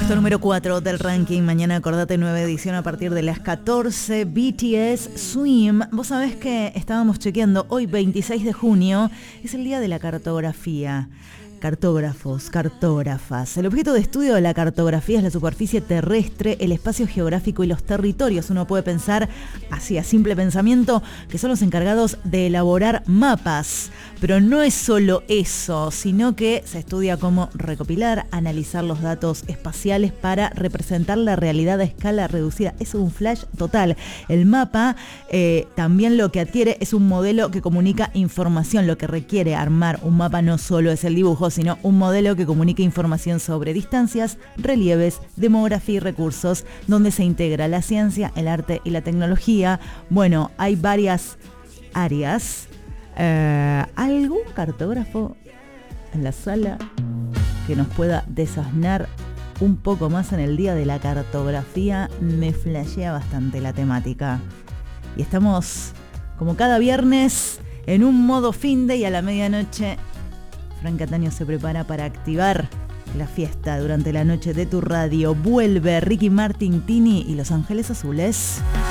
Puesto número 4 del ranking. Mañana acordate, nueva edición a partir de las 14. BTS Swim. Vos sabés que estábamos chequeando. Hoy 26 de junio es el día de la cartografía. Cartógrafos, cartógrafas. El objeto de estudio de la cartografía es la superficie terrestre, el espacio geográfico y los territorios. Uno puede pensar, así a simple pensamiento, que son los encargados de elaborar mapas. Pero no es solo eso, sino que se estudia cómo recopilar, analizar los datos espaciales para representar la realidad a escala reducida. Es un flash total. El mapa también lo que adquiere es un modelo que comunica información. Lo que requiere armar un mapa no solo es el dibujo, sino un modelo que comunique información sobre distancias, relieves, demografía y recursos, donde se integra la ciencia, el arte y la tecnología. Bueno, hay varias áreas. ¿Algún cartógrafo en la sala que nos pueda desasnar un poco más en el día de la cartografía? Me flashea bastante la temática. Y estamos, como cada viernes, en un modo finde, y a la medianoche Fran Cataño se prepara para activar la fiesta durante la noche de tu radio. Vuelve Ricky Martin, Tini y Los Ángeles Azules.